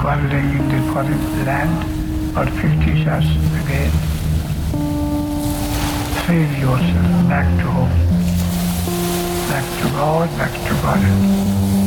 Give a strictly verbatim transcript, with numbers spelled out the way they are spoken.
one leg in the foreign land or fifty shots again. Save yourself back to home, back to God, back to God.